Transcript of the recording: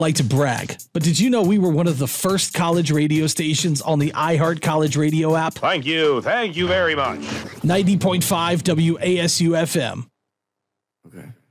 like to brag, but did you know we were one of the first college radio stations on the iHeart College Radio app? Thank you very much. 90.5 WASU FM. Okay.